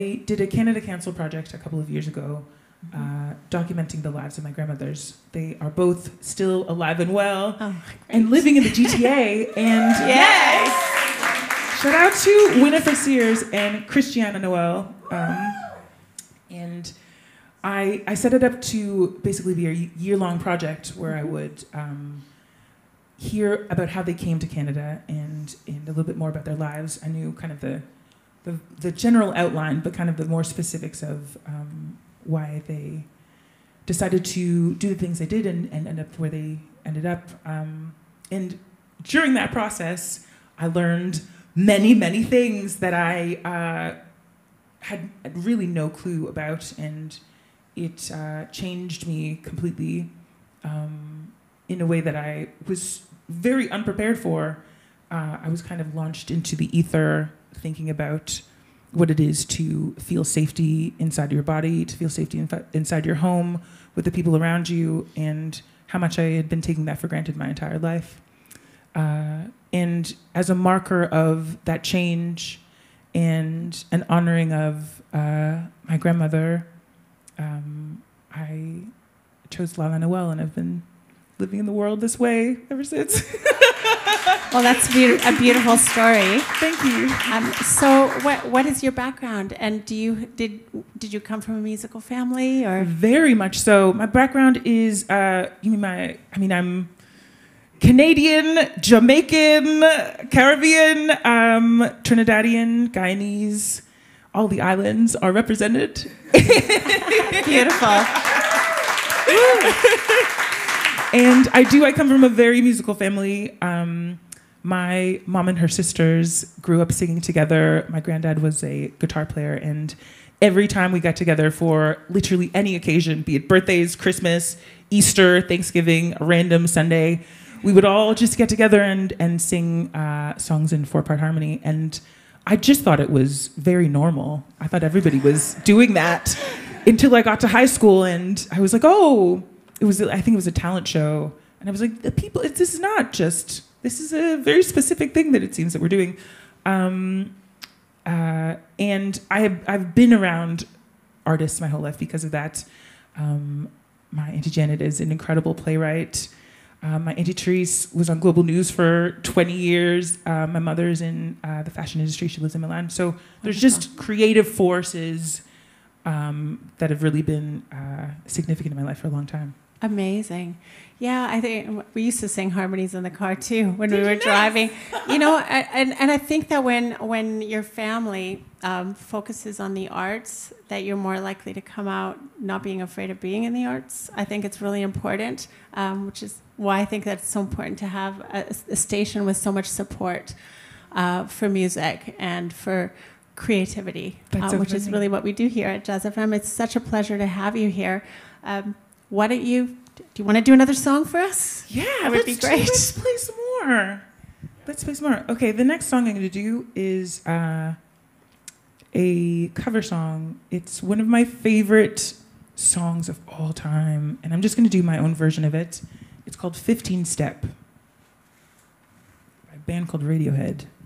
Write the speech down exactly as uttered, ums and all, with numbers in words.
I did a Canada Council project a couple of years ago, uh, documenting the lives of my grandmothers. They are both still alive and well, oh, and living in the G T A. And yes, shout out to Winifred Sears and Christiana Noel. Um, and I, I set it up to basically be a year-long project where I would um, hear about how they came to Canada and, and a little bit more about their lives. I knew kind of the the, the general outline, but kind of the more specifics of um, why they decided to do the things they did and, and end up where they ended up. Um, and during that process, I learned many, many things that I uh, had, had really no clue about, and it uh, changed me completely um, in a way that I was very unprepared for. Uh, I was kind of launched into the ether, thinking about what it is to feel safety inside your body, to feel safety in, inside your home with the people around you, and how much I had been taking that for granted my entire life. Uh, and as a marker of that change and an honoring of uh, my grandmother, um, I chose Lala Noel, and I've been living in the world this way ever since. Well, that's be- a beautiful story. Thank you. Um, so, what what is your background? And do you did did you come from a musical family or? Very much so. My background is uh, you mean my? I mean, I'm Canadian, Jamaican, Caribbean, um, Trinidadian, Guyanese. All the islands are represented. Beautiful. And I do. I come from a very musical family. Um, my mom and her sisters grew up singing together. My granddad was a guitar player, and every time we got together for literally any occasion, be it birthdays, Christmas, Easter, Thanksgiving, a random Sunday, we would all just get together and and sing uh, songs in four-part harmony. And I just thought it was very normal. I thought everybody was doing that until I got to high school, and I was like, oh. It was, I think it was a talent show. And I was like, the people, it, this is not just, this is a very specific thing that it seems that we're doing. Um, uh, and I have, I've been around artists my whole life because of that. Um, my Auntie Janet is an incredible playwright. Uh, my Auntie Therese was on Global News for twenty years. Uh, my mother's in uh, the fashion industry. She lives in Milan. So there's just creative forces um, that have really been uh, significant in my life for a long time. Amazing. Yeah, I think we used to sing harmonies in the car too when we were driving. You know, and, and I think that when when your family um, focuses on the arts, that you're more likely to come out not being afraid of being in the arts. I think it's really important, um, which is why I think that it's so important to have a, a station with so much support uh, for music and for creativity, uh, so which is really what we do here at Jazz F M. It's such a pleasure to have you here. Um, Why don't you, do you want to do another song for us? Yeah, that would let's be great. Do, let's play some more. Let's play some more. Okay, the next song I'm going to do is uh, a cover song. It's one of my favorite songs of all time, and I'm just going to do my own version of it. It's called fifteen Step by a band called Radiohead.